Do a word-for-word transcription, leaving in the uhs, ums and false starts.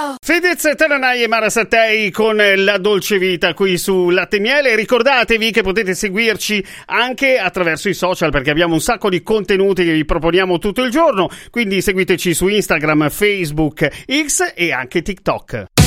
Fedez, Tananai e Mara Sattei con La Dolce Vita qui su Latte e Miele. Ricordatevi che potete seguirci anche attraverso i social, perché abbiamo un sacco di contenuti che vi proponiamo tutto il giorno, quindi seguiteci su Instagram, Facebook, X e anche TikTok.